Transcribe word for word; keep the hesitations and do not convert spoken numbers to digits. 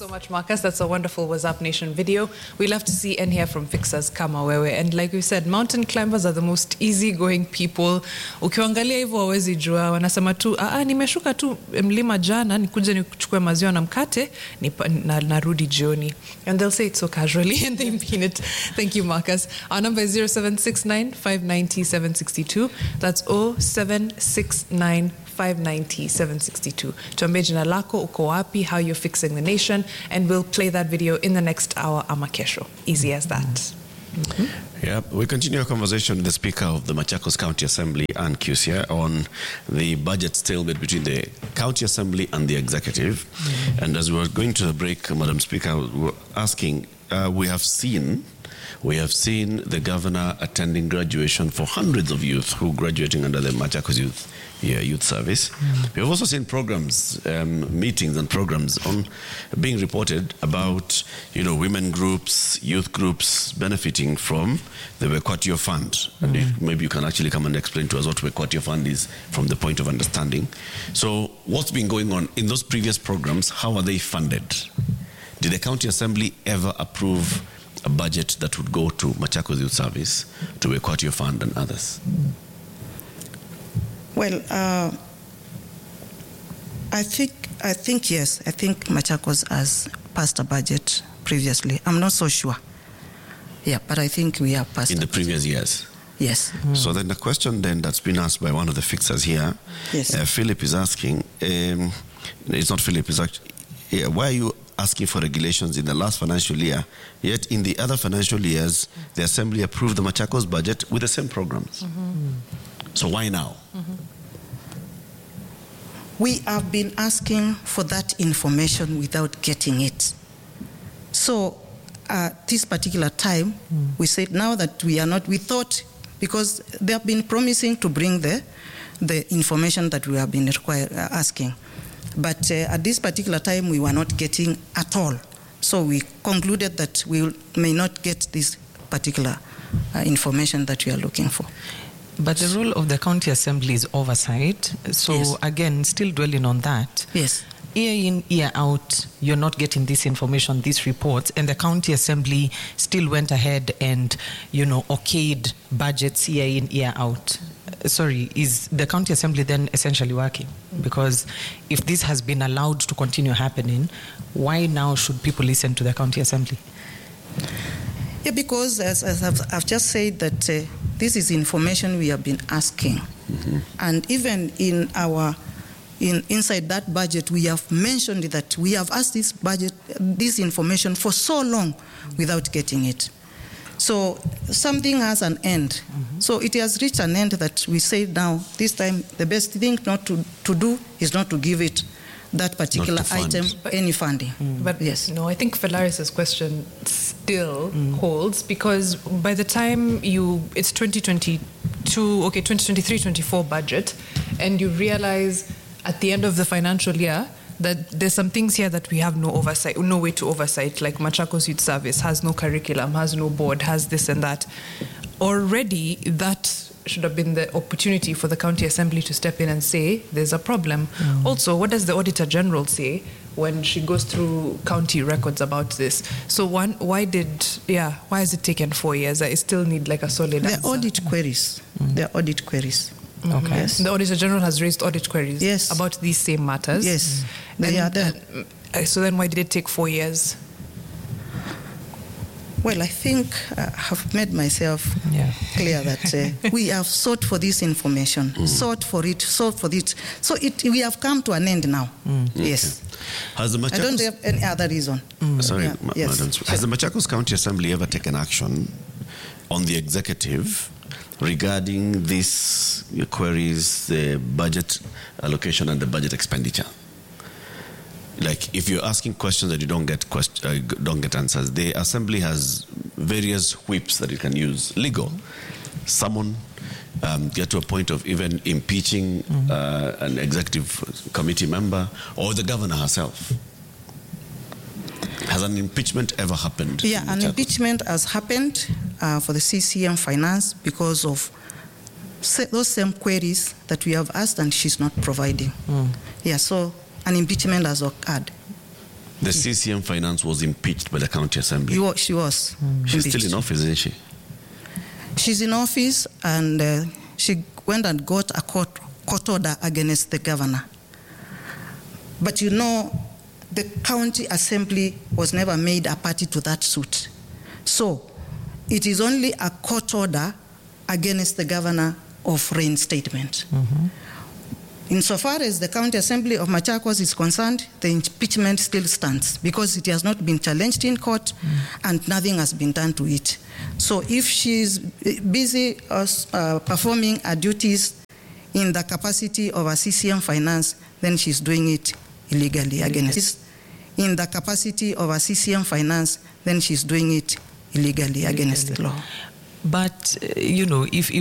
so much, Marcus. That's a wonderful WhatsApp Nation video. We love to see and hear from fixers kama wewe. And like we said, mountain climbers are the most easygoing people. Ukiangalia hivyo hawezi jua, wanasema tu, ah, nimeshuka tu mlima jana, nikuje nikuchukue maziwa na mkate, na narudi jioni. And they'll say it so casually and they mean it. Thank you, Marcus. Our number is zero seven six nine, five nine zero, seven six two. That's zero seven six nine, five nine zero, seven six two. Tuambie jina lako, uko wapi, how you're fixing the nation, and we'll play that video in the next hour ama kesho. Easy as that. Mm-hmm. Yeah, we continue our conversation with the Speaker of the Machakos County Assembly, Ann Kusia, on the budget stalemate between the County Assembly and the Executive. Mm-hmm. And as we were going to the break, Madam Speaker, we were asking, uh, we have seen We have seen the governor attending graduation for hundreds of youth who are graduating under the Machakos Youth yeah, Youth Service. Mm. We have also seen programs, um, meetings and programs on being reported about, you know, women groups, youth groups benefiting from the Wekwatio Fund. Mm. And if, maybe you can actually come and explain to us what Wekwatio Fund is from the point of understanding. So what's been going on in those previous programs? How are they funded? Did the County Assembly ever approve a budget that would go to Machakos Youth Service, to Wekwatio Fund and others? Well, uh, I think I think yes. I think Machakos has passed a budget previously. I'm not so sure. Yeah, but I think we have passed in the budget. previous years. Yes. Mm. So then the question then that's been asked by one of the fixers here, yes. uh, Philip is asking. Um, it's not Philip. It's actually, yeah, why are you asking for regulations in the last financial year, yet in the other financial years, the Assembly approved the Machakos budget with the same programs? Mm-hmm. So why now? Mm-hmm. We have been asking for that information without getting it. So at this particular time, mm. we said now that we are not, we thought, because they have been promising to bring the, the information that we have been require, uh, asking. But uh, at this particular time, we were not getting at all. So we concluded that we may not get this particular uh, information that we are looking for. But the role of the County Assembly is oversight. So yes. again, still dwelling on that. Yes. Year in, year out, you're not getting this information, these reports, and the County Assembly still went ahead and, you know, okayed budgets year in, year out. Sorry, is the County Assembly then essentially working? Because if this has been allowed to continue happening, why now should people listen to the County Assembly? Yeah, because as, as I've, I've just said that uh, this is information we have been asking. Mm-hmm. And even in our, in, inside that budget, we have mentioned that we have asked this budget, this information for so long without getting it. So something has an end. Mm-hmm. So it has reached an end that we say now, this time, the best thing not to, to do is not to give it that particular item but, any funding. Mm. But yes, no, I think Phalaris's question still mm. holds, because by the time you, it's twenty twenty-two, okay, twenty twenty-three twenty-four budget, and you realize at the end of the financial year that there's some things here that we have no oversight, no way to oversight, like Machakos Youth Service has no curriculum, has no board, has this and that. Already, that should have been the opportunity for the County Assembly to step in and say, there's a problem. Mm. Also, what does the Auditor General say when she goes through county records about this? So one, why did, yeah, why has it taken four years? I still need like a solid the answer. Audit queries. Mm. The audit queries. Okay. Yes. The Auditor General has raised audit queries yes. about these same matters. Yes. Mm. They and, are there. Uh, so then why did it take four years? Well, I think I have made myself yeah. clear that uh, we have sought for this information, mm. sought for it, sought for it. So it, we have come to an end now. Mm. Yes. Okay. Has the Machakos, I don't have any other reason. Mm. Sorry, yeah. ma- yes. Madam. Has the Machakos County Assembly ever taken action on the executive regarding these queries, the budget allocation and the budget expenditure? Like, if you're asking questions that you don't get quest- uh, don't get answers, the Assembly has various whips that it can use. Legal, summon, um, get to a point of even impeaching mm-hmm. uh, an executive committee member or the governor herself. Has an impeachment ever happened? Yeah, an impeachment has happened uh, for the C C M Finance because of those same queries that we have asked and she's not providing. Mm. Yeah, so an impeachment has occurred. The C C M Finance was impeached by the County Assembly. He wa- She was. She's impeached. still in office, isn't she? She's in office, and uh, she went and got a court, court order against the governor. But you know, the County Assembly was never made a party to that suit. So it is only a court order against the governor of reinstatement. Mm-hmm. Insofar as the County Assembly of Machakos is concerned, the impeachment still stands because it has not been challenged in court mm. and nothing has been done to it. So if she's busy uh, performing her duties in the capacity of a C C M Finance, then she's doing it illegally against. In the capacity of a C C M Finance, then she's doing it illegally against the law. But, uh, you know, if, if